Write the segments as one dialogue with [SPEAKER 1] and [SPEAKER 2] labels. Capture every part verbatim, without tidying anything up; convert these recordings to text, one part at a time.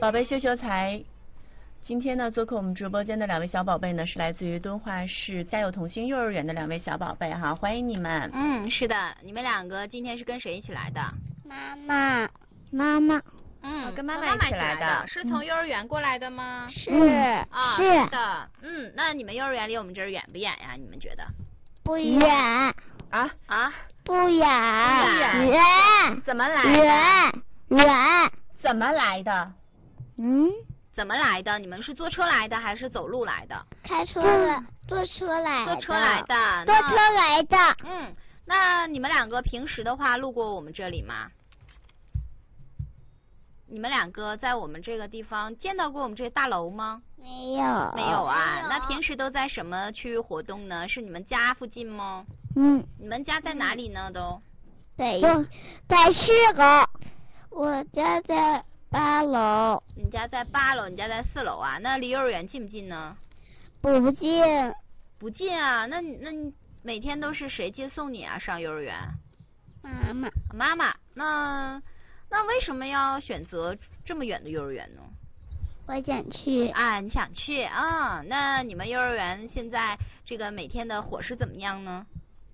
[SPEAKER 1] 宝贝秀秀才，今天呢做客我们直播间的两位小宝贝呢是来自于敦化市家有童心幼儿园的两位小宝贝哈，欢迎你们。
[SPEAKER 2] 嗯，是的，你们两个今天是跟谁一起来的？
[SPEAKER 3] 妈妈，妈妈。
[SPEAKER 2] 嗯，
[SPEAKER 1] 哦、跟妈
[SPEAKER 2] 妈
[SPEAKER 1] 妈一起来
[SPEAKER 2] 的，
[SPEAKER 1] 的，
[SPEAKER 2] 是从幼儿园过来的吗？
[SPEAKER 3] 是、
[SPEAKER 2] 嗯、啊，
[SPEAKER 3] 是
[SPEAKER 2] 的。嗯，那你们幼儿园离我们这儿远不远呀？你们觉得？
[SPEAKER 3] 不远
[SPEAKER 1] 啊
[SPEAKER 2] 啊，
[SPEAKER 3] 不远，
[SPEAKER 1] 远
[SPEAKER 3] 远，
[SPEAKER 1] 怎么来的？
[SPEAKER 3] 远远，
[SPEAKER 1] 怎么来的？
[SPEAKER 3] 嗯，
[SPEAKER 2] 怎么来的？你们是坐车来的还是走路来的？
[SPEAKER 3] 开车来，坐车来的，
[SPEAKER 2] 坐车来的，
[SPEAKER 3] 坐车来的。
[SPEAKER 2] 嗯，那你们两个平时的话路过我们这里吗？你们两个在我们这个地方见到过我们这个大楼吗？
[SPEAKER 3] 没有，
[SPEAKER 2] 没有啊。
[SPEAKER 3] 没有
[SPEAKER 2] 那平时都在什么区域活动呢？是你们家附近吗？
[SPEAKER 3] 嗯，
[SPEAKER 2] 你们家在哪里呢？都
[SPEAKER 3] 在在四楼，我家在八楼。
[SPEAKER 2] 你家在八楼，你家在四楼啊？那离幼儿园近不近呢？
[SPEAKER 3] 不近，
[SPEAKER 2] 不近啊。那你那你每天都是谁接送你啊？上幼儿园？
[SPEAKER 3] 妈妈。
[SPEAKER 2] 妈妈。那那为什么要选择这么远的幼儿园呢？
[SPEAKER 3] 我想去。
[SPEAKER 2] 啊，你想去啊？那你们幼儿园现在这个每天的伙食怎么样呢？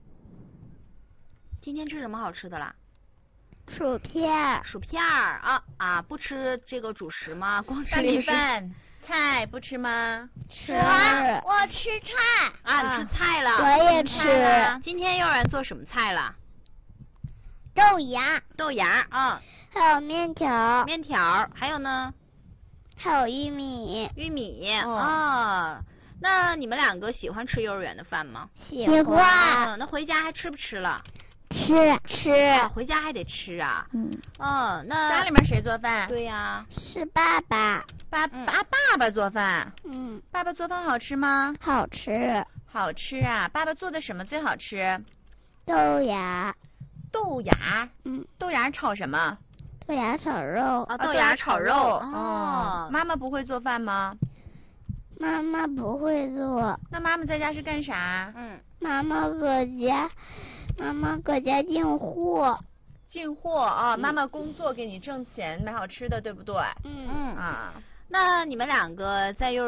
[SPEAKER 2] 今天吃什么好吃的啦？
[SPEAKER 3] 薯片。
[SPEAKER 2] 薯片儿啊啊！不吃这个主食吗？光吃
[SPEAKER 1] 大米
[SPEAKER 2] 零食。
[SPEAKER 1] 饭、菜不吃吗？
[SPEAKER 3] 吃。我吃菜。
[SPEAKER 2] 啊，你吃菜了？
[SPEAKER 3] 我也吃。
[SPEAKER 2] 今天幼儿园做什么菜了？
[SPEAKER 3] 豆芽。
[SPEAKER 2] 豆芽啊。
[SPEAKER 3] 还有面条。
[SPEAKER 2] 面条，还有呢？
[SPEAKER 3] 还有玉米。
[SPEAKER 2] 玉米
[SPEAKER 1] 哦
[SPEAKER 2] 啊。那你们两个喜欢吃幼儿园的饭吗？
[SPEAKER 3] 喜欢。
[SPEAKER 2] 啊、那回家还吃不吃了？
[SPEAKER 3] 吃吃、
[SPEAKER 2] 啊。回家还得吃啊。
[SPEAKER 3] 嗯。
[SPEAKER 2] 嗯，那
[SPEAKER 1] 家里面谁做饭？
[SPEAKER 2] 对呀、啊。
[SPEAKER 3] 是爸爸。
[SPEAKER 1] 爸
[SPEAKER 2] 嗯、
[SPEAKER 1] 爸爸爸做饭。
[SPEAKER 3] 嗯。
[SPEAKER 1] 爸爸做饭好吃吗？
[SPEAKER 3] 好吃。
[SPEAKER 1] 好吃啊！爸爸做的什么最好吃？
[SPEAKER 3] 豆芽。
[SPEAKER 1] 豆芽。
[SPEAKER 3] 嗯。
[SPEAKER 1] 豆芽炒什么？
[SPEAKER 3] 豆芽炒肉。
[SPEAKER 2] 啊，
[SPEAKER 1] 豆
[SPEAKER 2] 芽
[SPEAKER 1] 炒
[SPEAKER 2] 肉。
[SPEAKER 1] 哦。妈妈不会做饭吗？
[SPEAKER 3] 妈妈不会做。
[SPEAKER 1] 那妈妈在家是干啥？
[SPEAKER 2] 嗯。
[SPEAKER 3] 妈妈搁家，妈妈搁家进货。
[SPEAKER 1] 进货啊！
[SPEAKER 2] 嗯、
[SPEAKER 1] 妈妈工作给你挣钱买好吃的，对不对？
[SPEAKER 3] 嗯
[SPEAKER 2] 嗯
[SPEAKER 1] 啊。
[SPEAKER 2] 那你们两个在幼儿